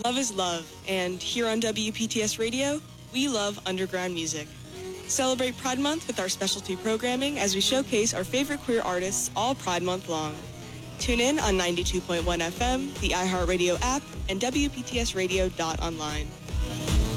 Love is love, and here on WPTS Radio, we love underground music. Celebrate Pride Month with our specialty programming as we showcase our favorite queer artists all Pride Month long. Tune in on 92.1 FM, the iHeartRadio app, and WPTSradio.online.